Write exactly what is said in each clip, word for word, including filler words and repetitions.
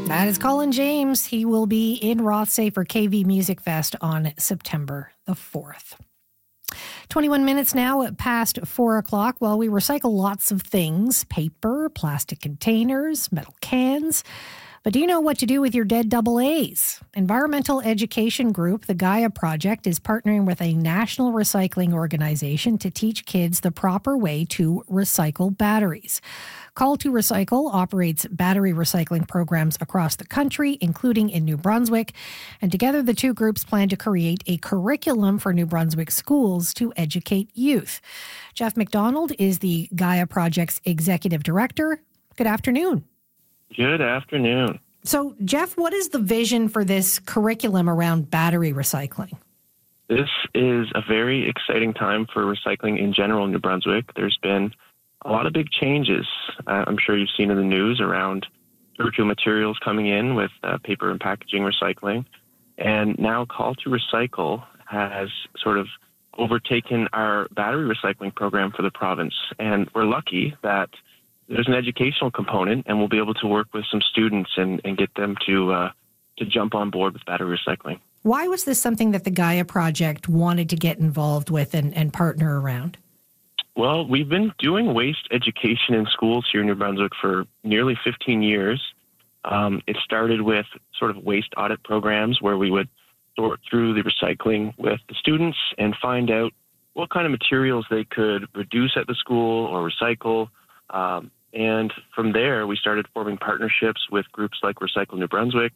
That is Colin James. He will be in Rothsay for K V Music Fest on September the fourth. twenty-one minutes now past four o'clock. Well, we recycle lots of things: paper, plastic containers, metal cans. But do you know what to do with your dead double A's? Environmental education group, the Gaia Project, is partnering with a national recycling organization to teach kids the proper way to recycle batteries. Call to Recycle operates battery recycling programs across the country, including in New Brunswick. And together, the two groups plan to create a curriculum for New Brunswick schools to educate youth. Jeff McDonald is the Gaia Project's executive director. Good afternoon. Good afternoon. So, Jeff, what is the vision for this curriculum around battery recycling? This is a very exciting time for recycling in general in New Brunswick. There's been a lot of big changes. Uh, I'm sure you've seen in the news around virtual materials coming in with uh, paper and packaging recycling. And now Call to Recycle has sort of overtaken our battery recycling program for the province. And we're lucky that there's an educational component, and we'll be able to work with some students and, and get them to uh, to jump on board with battery recycling. Why was this something that the Gaia Project wanted to get involved with and, and partner around? Well, we've been doing waste education in schools here in New Brunswick for nearly fifteen years. Um, it started with sort of waste audit programs where we would sort through the recycling with the students and find out what kind of materials they could reduce at the school or recycle. Um, And from there, we started forming partnerships with groups like Recycle New Brunswick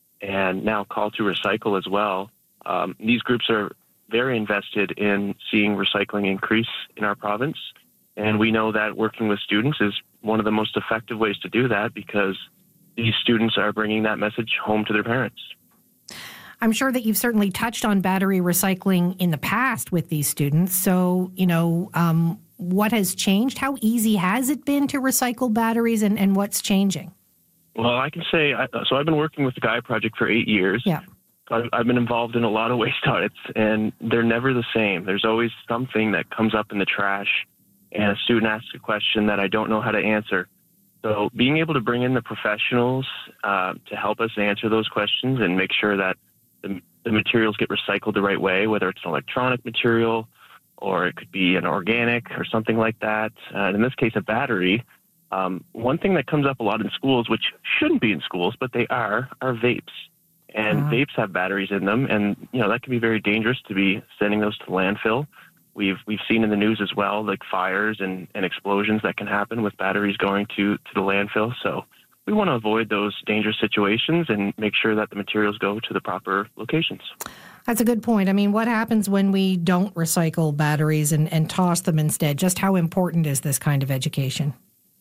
and now Call to Recycle as well. Um, these groups are very invested in seeing recycling increase in our province. And we know that working with students is one of the most effective ways to do that because these students are bringing that message home to their parents. I'm sure that you've certainly touched on battery recycling in the past with these students. So, you know, um, what has changed? How easy has it been to recycle batteries, and, and what's changing? Well, I can say, so I've been working with the Gaia Project for eight years. Yeah. I've, I've been involved in a lot of waste audits, and they're never the same. There's always something that comes up in the trash, and a student asks a question that I don't know how to answer. So being able to bring in the professionals uh, to help us answer those questions and make sure that the, the materials get recycled the right way, whether it's an electronic material or it could be an organic or something like that. Uh, and in this case, a battery. Um, one thing that comes up a lot in schools, which shouldn't be in schools, but they are, are vapes. And uh-huh. vapes have batteries in them. And, you know, that can be very dangerous to be sending those to landfill. We've we've seen in the news as well, like fires and, and explosions that can happen with batteries going to, to the landfill. So we want to avoid those dangerous situations and make sure that the materials go to the proper locations. That's a good point. I mean, what happens when we don't recycle batteries and, and toss them instead? Just how important is this kind of education?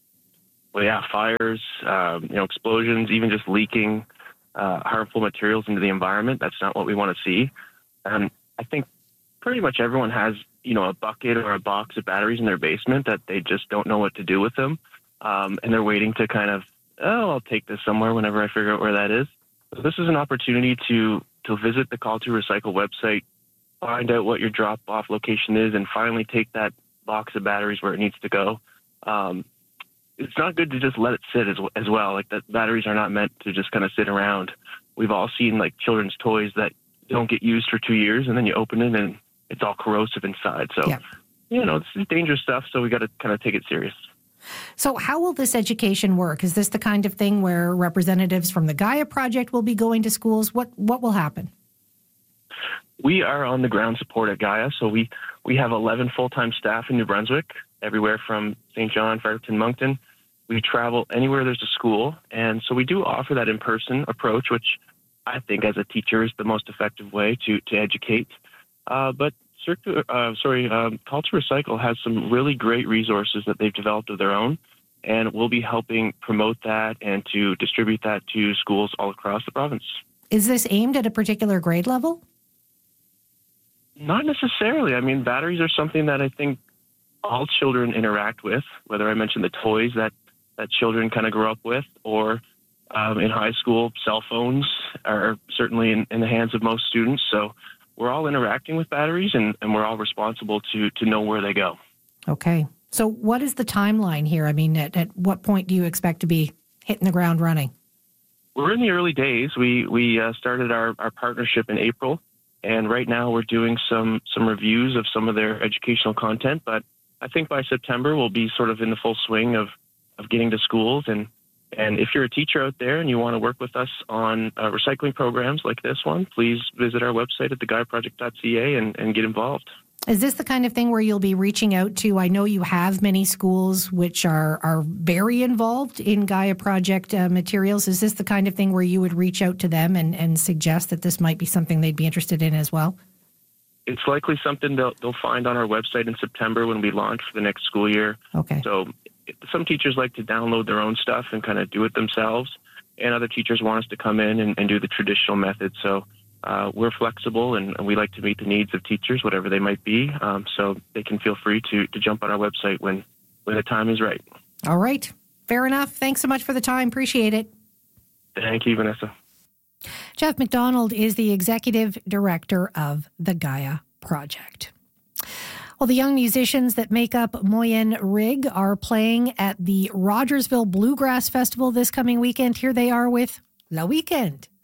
Well, yeah, fires, um, you know, explosions, even just leaking uh, harmful materials into the environment. That's not what we want to see. And I think pretty much everyone has, you know, a bucket or a box of batteries in their basement that they just don't know what to do with them. Um, and they're waiting to kind of, oh, I'll take this somewhere whenever I figure out where that is. So this is an opportunity to to visit the Call to Recycle website, find out what your drop-off location is, and finally take that box of batteries where it needs to go. Um, it's not good to just let it sit as, as well. Like, that batteries are not meant to just kind of sit around. We've all seen, like, children's toys that don't get used for two years, and then you open it, and it's all corrosive inside. So, yeah. you know, this is dangerous stuff, so we got to kind of take it serious. So how will this education work? Is this the kind of thing where representatives from the Gaia Project will be going to schools? What what will happen? We are on the ground support at Gaia. So we, we have eleven full-time staff in New Brunswick, everywhere from Saint John, Fredericton, Moncton. We travel anywhere there's a school. And so we do offer that in-person approach, which I think as a teacher is the most effective way to, to educate. Uh, but Circular, uh, sorry, um, Call to Recycle has some really great resources that they've developed of their own, and we'll be helping promote that and to distribute that to schools all across the province. Is this aimed at a particular grade level? Not necessarily. I mean, batteries are something that I think all children interact with, whether I mention the toys that, that children kind of grow up with, or um, in high school, cell phones are certainly in, in the hands of most students. So we're all interacting with batteries, and, and we're all responsible to to know where they go. Okay. So what is the timeline here? I mean, at, at what point do you expect to be hitting the ground running? we're in the early days. We we uh, started our, our partnership in April, and right now we're doing some some reviews of some of their educational content. But I think by September we'll be sort of in the full swing of, of getting to schools. And, and if you're a teacher out there and you want to work with us on uh, recycling programs like this one, please visit our website at the gaia project dot c a and, and get involved. Is this the kind of thing where you'll be reaching out to, I know you have many schools which are, are very involved in Gaia Project uh, materials. Is this the kind of thing where you would reach out to them and, and suggest that this might be something they'd be interested in as well? It's likely something they'll, they'll find on our website in September when we launch for the next school year. Okay. So some teachers like to download their own stuff and kind of do it themselves, and other teachers want us to come in and, and do the traditional method. So Uh, we're flexible, and, and we like to meet the needs of teachers, whatever they might be. Um, so they can feel free to to jump on our website when, when the time is right. All right. Fair enough. Thanks so much for the time. Appreciate it. Thank you, Vanessa. Jeff McDonald is the executive director of the Gaia Project. Well, the young musicians that make up Moyen Rig are playing at the Rogersville Bluegrass Festival this coming weekend. Here they are with La Weekend.